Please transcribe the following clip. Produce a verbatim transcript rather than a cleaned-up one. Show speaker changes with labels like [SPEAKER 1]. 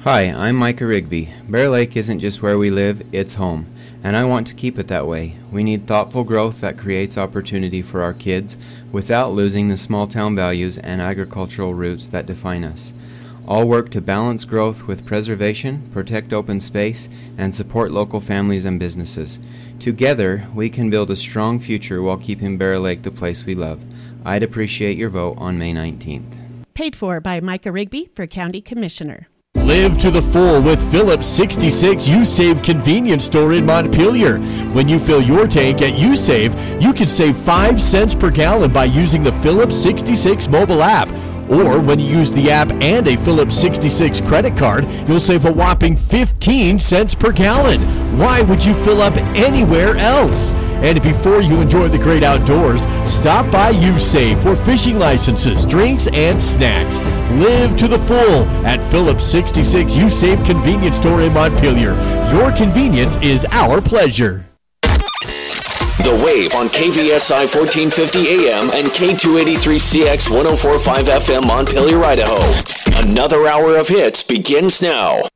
[SPEAKER 1] Hi, I'm Micah Rigby. Bear Lake isn't just where we live, it's home, and I want to keep it that way. We need thoughtful growth that creates opportunity for our kids without losing the small town values and agricultural roots that define us. All work to balance growth with preservation, protect open space, and support local families and businesses. Together, we can build a strong future while keeping Bear Lake the place we love. I'd appreciate your vote on May nineteenth.
[SPEAKER 2] Paid for by Micah Rigby for County Commissioner.
[SPEAKER 3] Live to the full with Phillips sixty-six U-Save convenience store in Montpelier. When you fill your tank at U-Save, you can save five cents per gallon by using the Phillips sixty-six mobile app. Or when you use the app and a Phillips sixty-six credit card, you'll save a whopping fifteen cents per gallon. Why would you fill up anywhere else? And before you enjoy the great outdoors, stop by U-Save for fishing licenses, drinks, and snacks. Live to the full at Phillips sixty-six U-Save convenience store in Montpelier. Your convenience is our pleasure.
[SPEAKER 4] The Wave on K V S I fourteen fifty A M and K two eighty-three C X one oh four point five F M Montpelier, Idaho. Another hour of hits begins now.